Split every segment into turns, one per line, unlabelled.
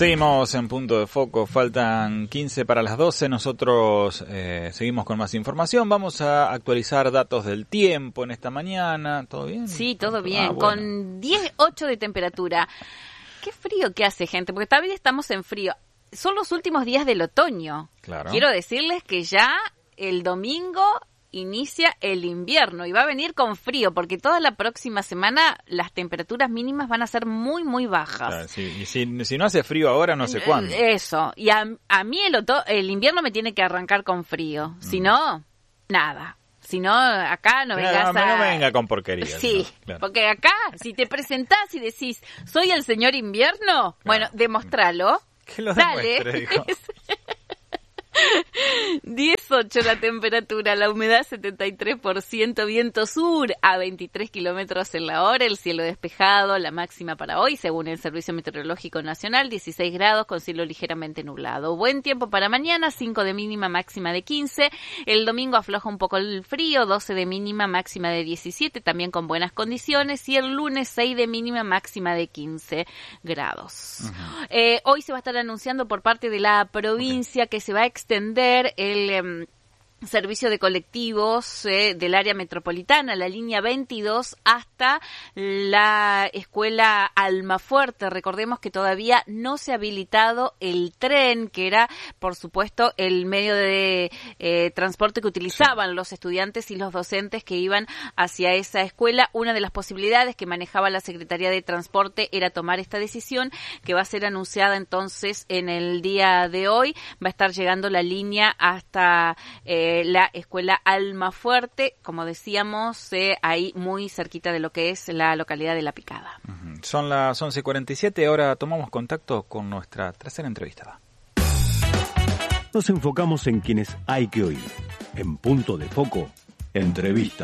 Seguimos en Punto de Foco, faltan 15 para las 12, nosotros seguimos con más información, vamos a actualizar datos del tiempo en esta mañana, ¿todo bien?
Sí, todo bien,
bueno.
Con 10,8 de temperatura. Qué frío que hace, gente, porque todavía estamos en frío. Son los últimos días del otoño.
Claro.
Quiero decirles que ya el domingo inicia el invierno y va a venir con frío, porque toda la próxima semana las temperaturas mínimas van a ser muy, muy bajas.
Claro, sí. Y si no hace frío ahora, no sé cuándo.
Eso. Y a mí el invierno me tiene que arrancar con frío. Si no, nada. Si no, acá no vengas
no venga con porquerías.
Sí,
¿no? Claro.
Porque acá, si te presentás y decís, soy el señor invierno, claro. Bueno, demostralo.
Que lo
Dale.
demuestre, dijo.
10,8 la temperatura, la humedad 73%, viento sur a 23 kilómetros en la hora, el cielo despejado, la máxima para hoy, según el Servicio Meteorológico Nacional, 16 grados con cielo ligeramente nublado. Buen tiempo para mañana, 5 de mínima, máxima de 15. El domingo afloja un poco el frío, 12 de mínima, máxima de 17, también con buenas condiciones. Y el lunes, 6 de mínima, máxima de 15 grados. Uh-huh. Hoy se va a estar anunciando por parte de la provincia que se va a extender el servicio de colectivos del área metropolitana, la línea 22, hasta la escuela Almafuerte. Recordemos que todavía no se ha habilitado el tren, que era, por supuesto, el medio de transporte que utilizaban los estudiantes y los docentes que iban hacia esa escuela. Una de las posibilidades que manejaba la Secretaría de Transporte era tomar esta decisión, que va a ser anunciada entonces en el día de hoy. Va a estar llegando la línea hasta la escuela Almafuerte, como decíamos, ahí muy cerquita de lo que es la localidad de La Picada.
Uh-huh. Son las 11:47, ahora tomamos contacto con nuestra tercera entrevistada.
Nos enfocamos en quienes hay que oír. En Punto de Foco, entrevista.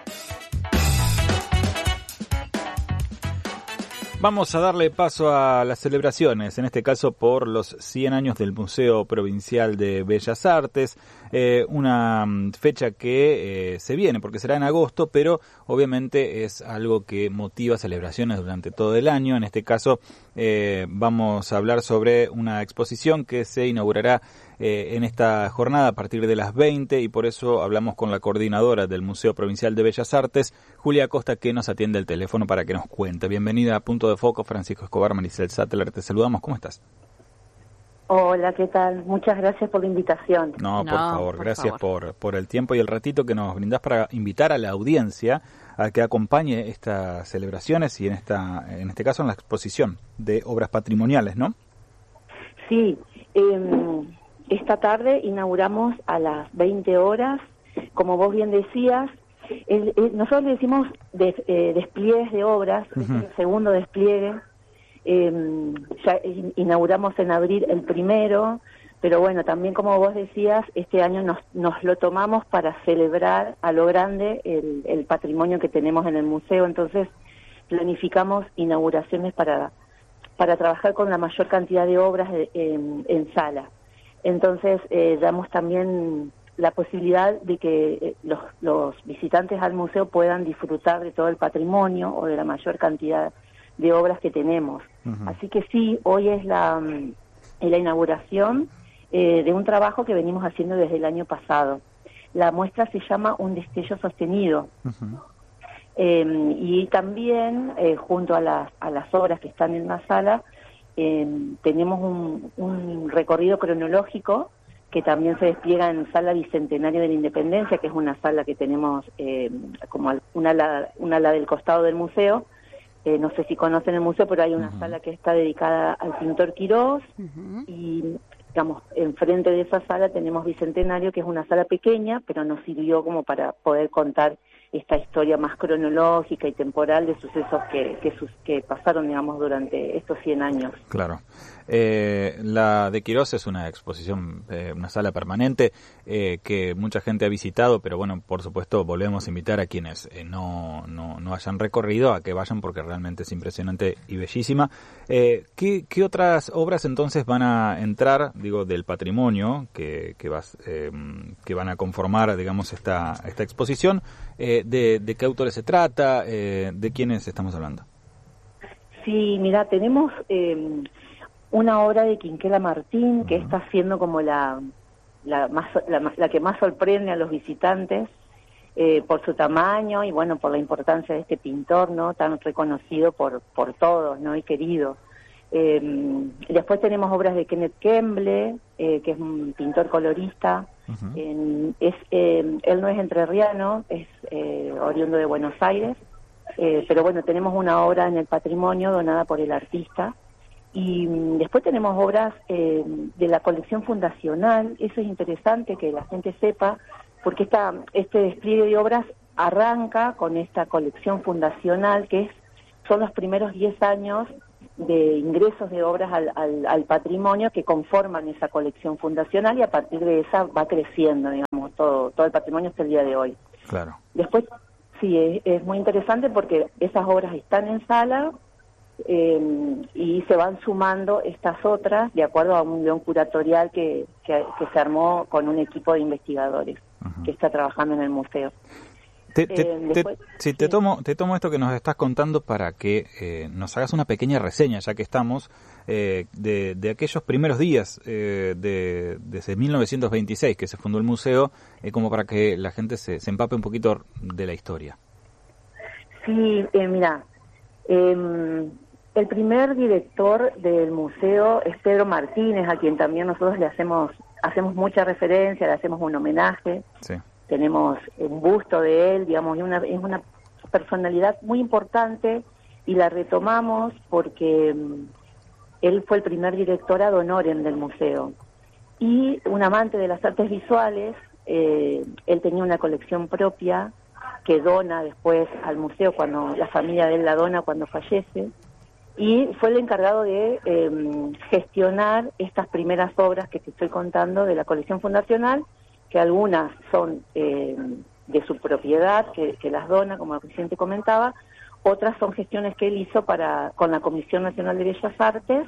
Vamos a darle paso a las celebraciones, en este caso por los 100 años del Museo Provincial de Bellas Artes, una fecha que se viene porque será en agosto, pero obviamente es algo que motiva celebraciones durante todo el año. En este caso vamos a hablar sobre una exposición que se inaugurará en esta jornada a partir de las 20, y por eso hablamos con la coordinadora del Museo Provincial de Bellas Artes, Julia Acosta, que nos atiende el teléfono para que nos cuente. Bienvenida a Punto de Foco, Francisco Escobar, Maricel Sattler, te saludamos, ¿cómo estás?
Hola, ¿qué tal? Muchas gracias por la invitación.
No, por favor, gracias por el tiempo y el ratito que nos brindás para invitar a la audiencia a que acompañe estas celebraciones y en este caso en la exposición de obras patrimoniales, ¿no?
Sí, esta tarde inauguramos a las 20 horas, como vos bien decías. Nosotros le decimos despliegues de obras, uh-huh. El segundo despliegue. Ya inauguramos en abril el primero, pero bueno, también como vos decías, este año nos lo tomamos para celebrar a lo grande el patrimonio que tenemos en el museo. Entonces planificamos inauguraciones para trabajar con la mayor cantidad de obras en sala. Entonces damos también la posibilidad de que los visitantes al museo puedan disfrutar de todo el patrimonio o de la mayor cantidad de obras que tenemos. Uh-huh. Así que sí, hoy es la inauguración de un trabajo que venimos haciendo desde el año pasado. La muestra se llama Un destello sostenido. Uh-huh. Y también, junto a las obras que están en la sala, tenemos un recorrido cronológico que también se despliega en Sala Bicentenario de la Independencia, que es una sala que tenemos como una ala del costado del museo. No sé si conocen el museo, pero hay una uh-huh. sala que está dedicada al pintor Quirós, uh-huh. y digamos, enfrente de esa sala tenemos Bicentenario, que es una sala pequeña, pero nos sirvió como para poder contar esta historia más cronológica y temporal de sucesos que pasaron, digamos, durante estos 100 años.
Claro. La de Quirós es una exposición, una sala permanente que mucha gente ha visitado, pero bueno, por supuesto volvemos a invitar a quienes no hayan recorrido a que vayan porque realmente es impresionante y bellísima. ¿Qué otras obras entonces van a entrar, digo, del patrimonio que van a conformar, digamos, esta exposición? ¿De qué autores se trata? ¿De quiénes estamos hablando?
Sí, mira, tenemos una obra de Quinquela Martín, que está siendo como la que más sorprende a los visitantes, por su tamaño y bueno, por la importancia de este pintor, ¿no? Tan reconocido por todos, ¿no? Y querido. Después tenemos obras de Kenneth Kemble, que es un pintor colorista. Él no es entrerriano, es oriundo de Buenos Aires, pero bueno, tenemos una obra en el patrimonio donada por el artista. Y después tenemos obras de la colección fundacional. Eso es interesante que la gente sepa, porque este despliegue de obras arranca con esta colección fundacional, que son los primeros 10 años de ingresos de obras al patrimonio que conforman esa colección fundacional, y a partir de esa va creciendo, digamos, todo el patrimonio hasta el día de hoy.
Claro.
Después, sí, es muy interesante porque esas obras están en sala, y se van sumando estas otras de acuerdo a un guión curatorial que se armó con un equipo de investigadores que está trabajando en el museo.
Te tomo esto que nos estás contando para que nos hagas una pequeña reseña, ya que estamos, de aquellos primeros días desde 1926 que se fundó el museo, como para que la gente se empape un poquito de la historia.
Sí, mira, el primer director del museo es Pedro Martínez, a quien también nosotros le hacemos mucha referencia, le hacemos un homenaje. Sí. Tenemos un busto de él, digamos, es una personalidad muy importante, y la retomamos porque él fue el primer director ad honorem del museo. Y un amante de las artes visuales, él tenía una colección propia que dona después al museo, cuando la familia de él la dona cuando fallece, y fue el encargado de gestionar estas primeras obras que te estoy contando de la colección fundacional, que algunas son de su propiedad, que las dona, como recién te comentaba, otras son gestiones que él hizo con la Comisión Nacional de Bellas Artes,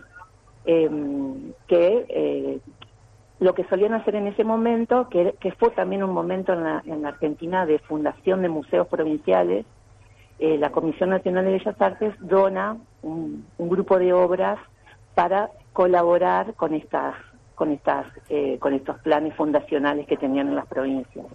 que lo que solían hacer en ese momento, que fue también un momento en la Argentina de fundación de museos provinciales, la Comisión Nacional de Bellas Artes dona un grupo de obras para colaborar con estos planes fundacionales que tenían en las provincias.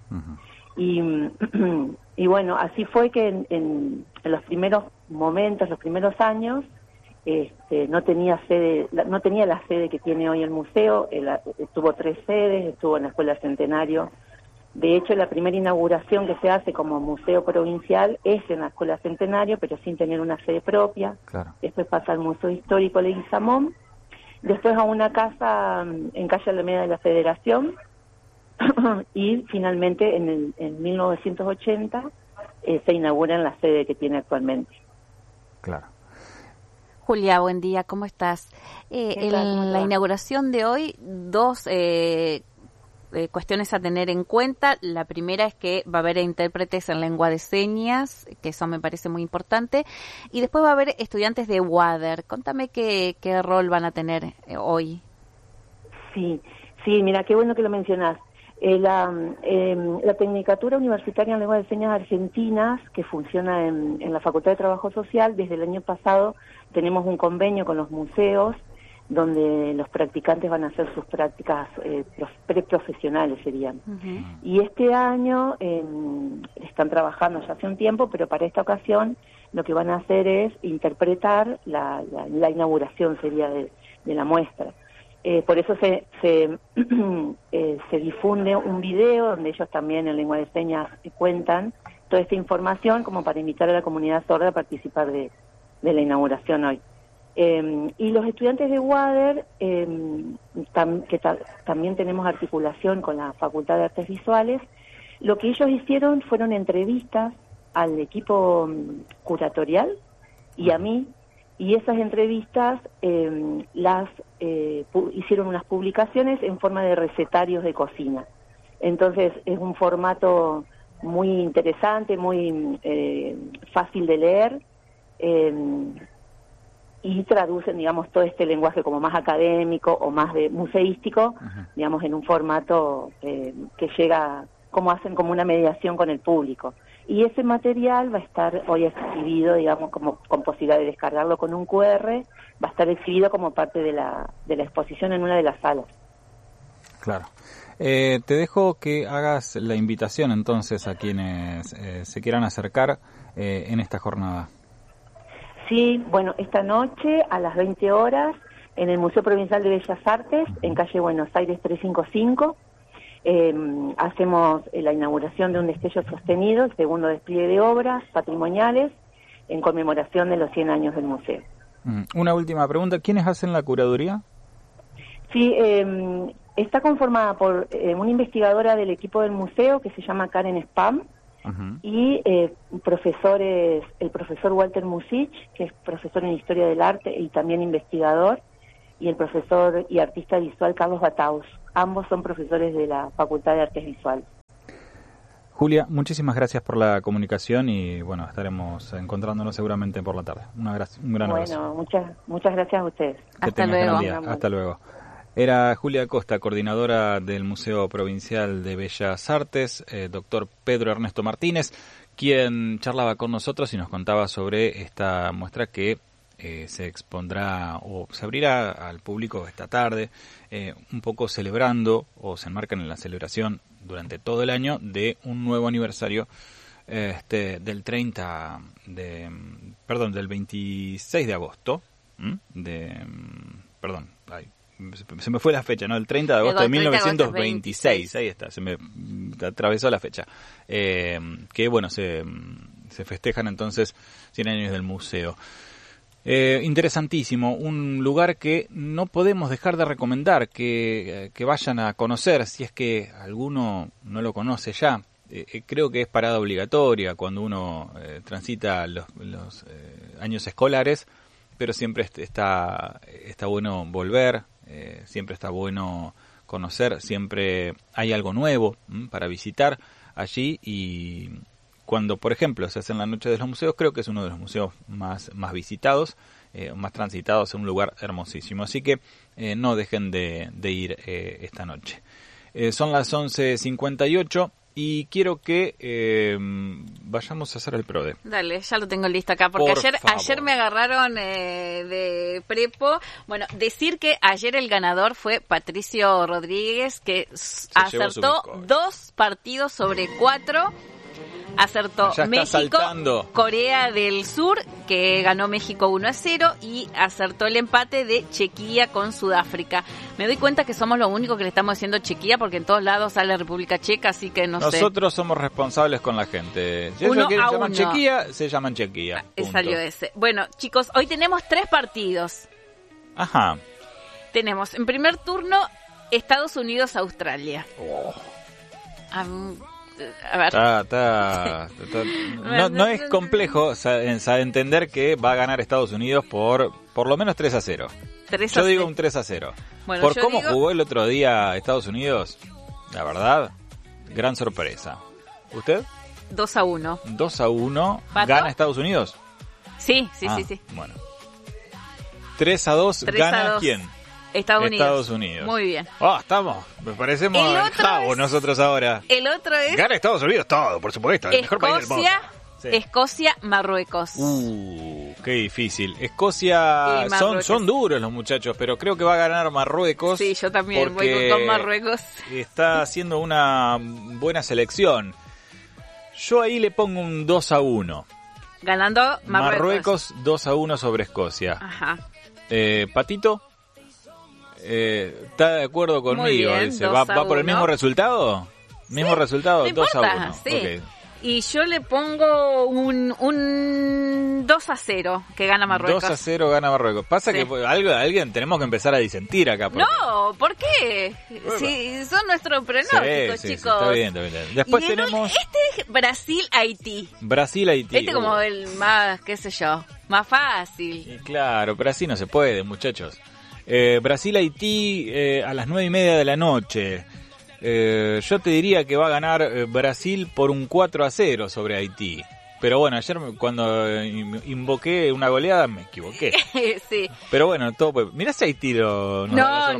Y bueno, así fue que en los primeros momentos, los primeros años, no tenía la sede que tiene hoy el museo. Tuvo 3 sedes, estuvo en la Escuela Centenario. De hecho, la primera inauguración que se hace como museo provincial es en la Escuela Centenario, pero sin tener una sede propia. Claro. Después pasa al Museo Histórico Leguizamón, después a una casa en calle Alameda de la Federación, y finalmente en 1980 se inaugura en la sede que tiene actualmente.
Claro.
Julia, buen día, ¿cómo estás? En la inauguración de hoy, 2 cuestiones a tener en cuenta. La primera es que va a haber intérpretes en lengua de señas, que eso me parece muy importante, y después va a haber estudiantes de WADER. Contame qué rol van a tener hoy. Sí,
mira, qué bueno que lo mencionás. La Tecnicatura Universitaria en Lengua de Señas Argentinas, que funciona en la Facultad de Trabajo Social, desde el año pasado tenemos un convenio con los museos, donde los practicantes van a hacer sus prácticas preprofesionales, serían. Y este año están trabajando ya hace un tiempo, pero para esta ocasión lo que van a hacer es interpretar la inauguración, sería de la muestra. Por eso se difunde un video donde ellos también en lengua de señas cuentan toda esta información, como para invitar a la comunidad sorda a participar de la inauguración hoy. Y los estudiantes de WADER, también tenemos articulación con la Facultad de Artes Visuales, lo que ellos hicieron fueron entrevistas al equipo curatorial y a mí, y esas entrevistas hicieron unas publicaciones en forma de recetarios de cocina. Entonces es un formato muy interesante, muy fácil de leer, y traducen, digamos, todo este lenguaje como más académico o más de museístico, digamos, en un formato que llega, hacen como una mediación con el público. y ese material va a estar hoy exhibido, digamos, como con posibilidad de descargarlo con un QR, va a estar exhibido como parte de la exposición en una de las salas.
Claro. Te dejo que hagas la invitación entonces a quienes se quieran acercar en esta jornada.
Sí, bueno, esta noche a las 20 horas en el Museo Provincial de Bellas Artes, en calle Buenos Aires 355, hacemos la inauguración de un destello sostenido, el segundo despliegue de obras patrimoniales en conmemoración de los 100 años del museo.
Una última pregunta, ¿quiénes hacen la curaduría?
Sí, está conformada por una investigadora del equipo del museo que se llama Karen Spam, y profesores, el profesor Walter Musich, que es profesor en Historia del Arte y también investigador, y el profesor y artista visual Carlos Bataus. Ambos son profesores de la Facultad de Artes Visuales.
Julia, muchísimas gracias por la comunicación y bueno, estaremos encontrándonos seguramente por la tarde. Un gran abrazo.
Bueno, muchas gracias a ustedes.
Hasta luego.
Hasta luego. Era Julia Acosta, coordinadora del Museo Provincial de Bellas Artes, doctor Pedro Ernesto Martínez, quien charlaba con nosotros y nos contaba sobre esta muestra que se expondrá o se abrirá al público esta tarde, un poco celebrando o se enmarcan en la celebración durante todo el año de un nuevo aniversario del 26 de agosto, se me fue la fecha, ¿no? El 30 de agosto de 1926, ahí está, se me atravesó la fecha. Que bueno, se festejan entonces 100 años del museo. Interesantísimo, un lugar que no podemos dejar de recomendar que vayan a conocer, si es que alguno no lo conoce ya. Creo que es parada obligatoria cuando uno transita los años escolares, pero siempre está bueno volver, siempre está bueno conocer, siempre hay algo nuevo para visitar allí. Y cuando, por ejemplo, se hace en la Noche de los Museos, creo que es uno de los museos más visitados, más transitados, en un lugar hermosísimo. Así que no dejen de ir esta noche. Son las 11:58 y quiero que vayamos a hacer el PRODE.
Dale, ya lo tengo listo acá, porque ayer me agarraron de prepo. Bueno, decir que ayer el ganador fue Patricio Rodríguez, que acertó 2 partidos sobre 4. Acertó México, Corea del Sur, que ganó México 1-0, y acertó el empate de Chequia con Sudáfrica. Me doy cuenta que somos lo único que le estamos diciendo Chequia, porque en todos lados sale República Checa, así que no sé.
Nosotros somos responsables con la gente. Si ellos quieren llamar Chequia, se llaman Chequia.
Salió ese. Bueno, chicos, hoy tenemos 3 partidos.
Ajá.
Tenemos en primer turno Estados Unidos-Australia. A ver.
No es complejo entender que va a ganar Estados Unidos por lo menos 3-0. Yo digo un 3-0. Bueno, por cómo jugó el otro día Estados Unidos, la verdad, gran sorpresa. ¿Usted?
2-1.
2-1. ¿Gana Estados Unidos?
Sí.
Bueno. 3-2. ¿Gana quién?
Estados Unidos. Muy bien.
Me parecemos el jabo nosotros ahora.
El otro es...
Gana Estados Unidos todo, por supuesto. El mejor país del mundo. Sí.
Escocia, Marruecos.
Qué difícil. Escocia, son duros los muchachos, pero creo que va a ganar Marruecos.
Sí, yo también voy con Marruecos.
Está haciendo una buena selección. Yo ahí le pongo un 2-1.
Ganando
Marruecos 2-1 sobre Escocia.
Ajá.
Patito. ¿Está de acuerdo conmigo?
Bien,
dice, ¿va por el mismo resultado? ¿Mismo resultado? 2-1.
Sí.
Okay.
Y yo le pongo un 2-0 que gana Marruecos.
2-0 gana Marruecos. Pasa que alguien tenemos que empezar a disentir acá.
No, ¿por qué? Si son nuestros pronósticos, chicos.
Está bien. Después tenemos...
Este es Brasil-Haití.
Brasil-Haití.
Este como el más, qué sé yo, más fácil.
Y claro, pero así no se puede, muchachos. Brasil-Haití a las 9:30 de la noche. Yo te diría que va a ganar Brasil por un 4-0 sobre Haití. Pero bueno, ayer cuando invoqué una goleada me equivoqué.
Sí.
Pero bueno, todo mirá si Haití
no,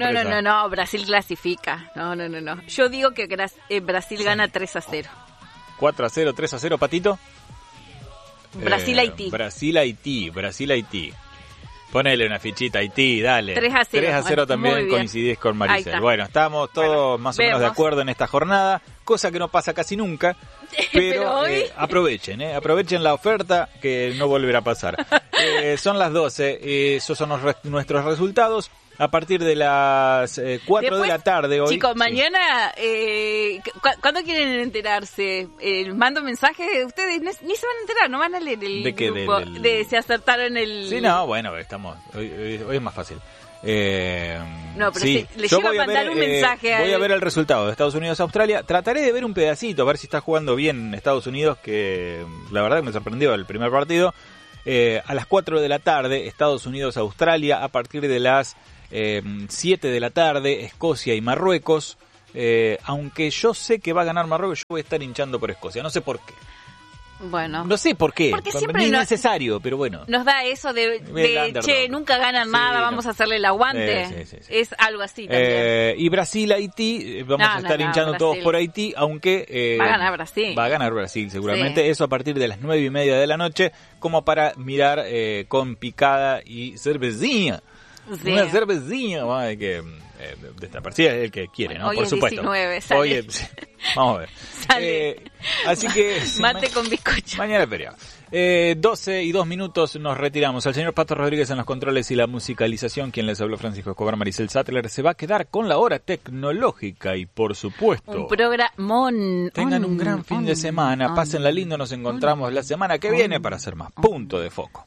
Brasil clasifica. No. Yo digo que Brasil gana 3-0.
4-0, 3-0, Patito.
Brasil-Haití.
Brasil-Haití. Ponele una fichita a Haití, dale.
3-0.
3-0 también coincidís con Maricel. Bueno, estamos todos más o menos de acuerdo en esta jornada, cosa que no pasa casi nunca, pero hoy... aprovechen la oferta que no volverá a pasar. Son las 12, esos son nuestros resultados. A partir de las 4 de la tarde hoy.
Chicos, mañana, ¿cuándo quieren enterarse? Mando mensaje, ustedes ni se van a enterar, no van a leer el grupo de si acertaron el...
Sí, no, bueno, estamos hoy es más fácil.
No, pero sí, les llevo a mandar un mensaje.
Voy a ver el resultado de Estados Unidos-Australia. Trataré de ver un pedacito, a ver si está jugando bien Estados Unidos, que la verdad que me sorprendió el primer partido. A las 4 de la tarde, Estados Unidos-Australia. A partir de las 7 de la tarde, Escocia y Marruecos. Aunque yo sé que va a ganar Marruecos, yo voy a estar hinchando por Escocia. No sé por qué.
Bueno.
No sé por qué.
Porque siempre
ni es necesario, pero bueno.
Nos da eso de che, nunca ganan nada, vamos a hacerle el aguante. Sí. Es algo así también.
Y Brasil-Haití, vamos a estar hinchando todos por Haití, aunque...
va a ganar Brasil.
Va a ganar Brasil, seguramente. Sí. Eso a partir de las 9:30 de la noche, como para mirar con picada y cervecilla. Sí. Una cervecilla, que desaparecida es el que quiere, ¿no?
Hoy
por
es
supuesto.
19, sale.
Hoy vamos a ver. Así que
mate con bizcocho.
Mañana es feriado. 12:02 nos retiramos. El señor Pato Rodríguez en los controles y la musicalización, quien les habló, Francisco Escobar. Maricel Sattler se va a quedar con la hora tecnológica y por supuesto
un programón.
Tengan un gran fin de semana, pásenla lindo, nos encontramos la semana que viene para hacer más Punto de Foco.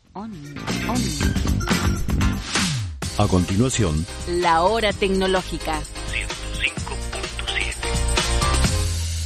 A continuación,
la hora tecnológica.